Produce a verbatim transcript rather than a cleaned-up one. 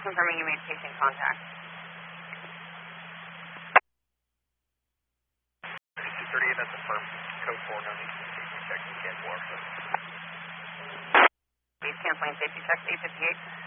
confirming you made patient contact. two thirty-eight, that's affirmed. Code four, no need to safety check. You can't warp. Base canceling safety check, eight fifty-eight.